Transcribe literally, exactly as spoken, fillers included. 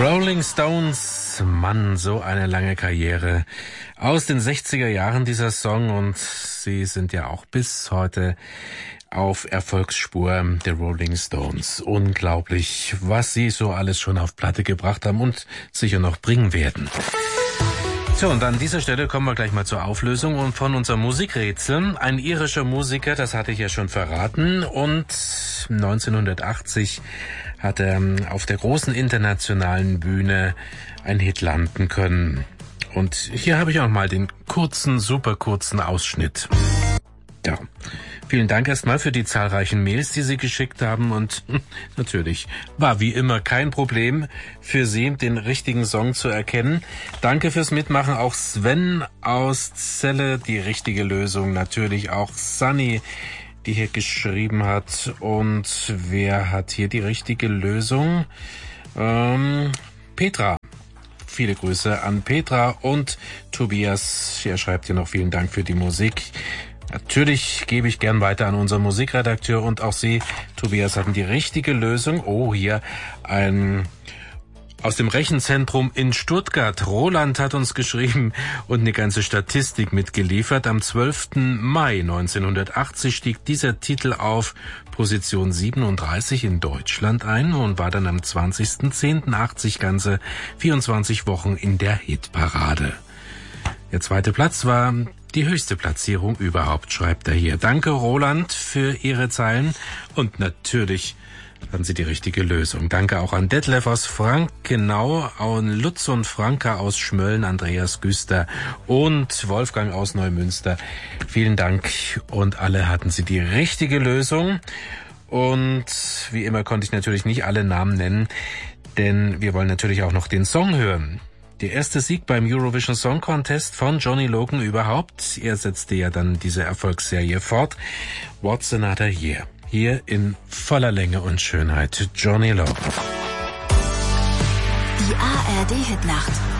Rolling Stones, Mann, so eine lange Karriere. Aus den sechziger Jahren dieser Song, und sie sind ja auch bis heute auf Erfolgsspur, der Rolling Stones. Unglaublich, was sie so alles schon auf Platte gebracht haben und sicher noch bringen werden. So, und an dieser Stelle kommen wir gleich mal zur Auflösung und von unserem Musikrätsel. Ein irischer Musiker, das hatte ich ja schon verraten, und neunzehnhundertachtzig hat er auf der großen internationalen Bühne einen Hit landen können. Und hier habe ich auch mal den kurzen, super kurzen Ausschnitt. Ja, vielen Dank erstmal für die zahlreichen Mails, die Sie geschickt haben, und natürlich war wie immer kein Problem für Sie, den richtigen Song zu erkennen. Danke fürs Mitmachen, auch Sven aus Celle, die richtige Lösung, natürlich auch Sunny, die hier geschrieben hat. Und wer hat hier die richtige Lösung? Ähm, Petra. Viele Grüße an Petra und Tobias. Er schreibt hier noch vielen Dank für die Musik. Natürlich gebe ich gern weiter an unseren Musikredakteur, und auch Sie, Tobias, hatten die richtige Lösung. Oh, hier ein aus dem Rechenzentrum in Stuttgart. Roland hat uns geschrieben und eine ganze Statistik mitgeliefert. Am zwölften Mai neunzehnhundertachtzig stieg dieser Titel auf Position siebenunddreißig in Deutschland ein und war dann am zwanzigsten zehnten achtzig ganze vierundzwanzig Wochen in der Hitparade. Der zweite Platz war die höchste Platzierung überhaupt, schreibt er hier. Danke, Roland, für Ihre Zeilen, und natürlich hatten Sie die richtige Lösung. Danke auch an Detlef aus Frankenau, an Lutz und Franka aus Schmölln, Andreas Güster und Wolfgang aus Neumünster. Vielen Dank, und alle hatten Sie die richtige Lösung. Und wie immer konnte ich natürlich nicht alle Namen nennen, denn wir wollen natürlich auch noch den Song hören. Der erste Sieg beim Eurovision Song Contest von Johnny Logan überhaupt. Er setzte ja dann diese Erfolgsserie fort. What's Another Year? Hier in voller Länge und Schönheit Johnny Logan. Die A R D Hitnacht.